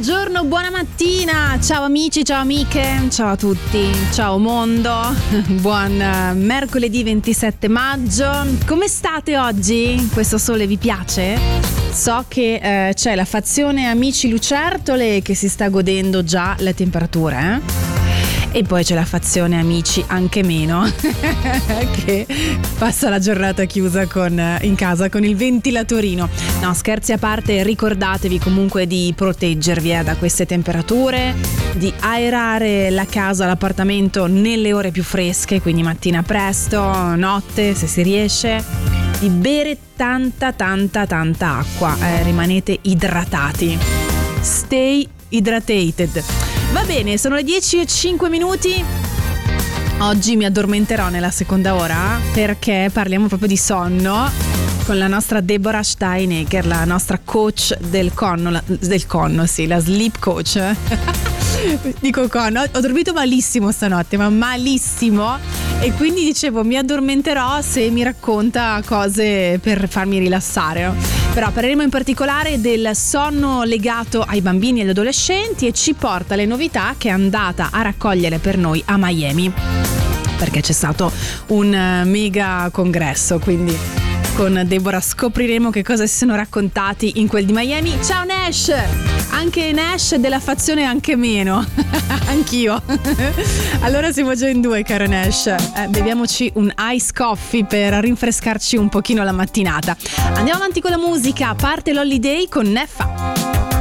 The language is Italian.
Buongiorno, buona mattina, ciao amici, ciao amiche, ciao a tutti, ciao mondo, buon mercoledì 27 maggio. Come state oggi? Questo sole vi piace? So che c'è la fazione Amici Lucertole che si sta godendo già le temperature, E poi c'è la fazione Amici anche meno che passa la giornata chiusa in casa con il ventilatorino. No, scherzi a parte, ricordatevi comunque di proteggervi da queste temperature, di aerare la casa, l'appartamento nelle ore più fresche, quindi mattina presto, notte se si riesce, di bere tanta acqua, rimanete idratati. Stay hydrated. Va bene, sono le 10:05. Oggi mi addormenterò nella seconda ora perché parliamo proprio di sonno con la nostra Deborah Steinegger, la nostra coach del conno, la sleep coach. Dico conno, ho dormito malissimo stanotte, ma malissimo, e quindi dicevo mi addormenterò se mi racconta cose per farmi rilassare. Però parleremo in particolare del sonno legato ai bambini e agli adolescenti e ci porta le novità che è andata a raccogliere per noi a Miami, perché c'è stato un mega congresso, quindi con Deborah scopriremo che cosa si sono raccontati in quel di Miami. Ciao Nash! Anche Nash della fazione anche meno. Anch'io. Allora siamo già in due, caro Nash. Beviamoci un ice coffee per rinfrescarci un pochino la mattinata. Andiamo avanti con la musica. Parte l'Holiday con Neffa.